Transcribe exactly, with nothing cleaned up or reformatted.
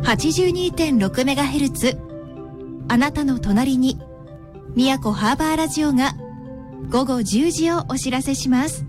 はちじゅうにてんろくメガヘルツ、あなたの隣に宮古ハーバーラジオが午後じゅうじをお知らせします。